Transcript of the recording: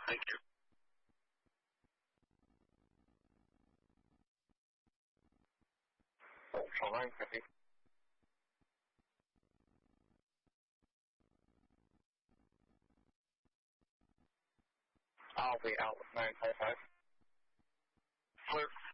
Thank you. Fine, copy. I'll be out with 955. Clear.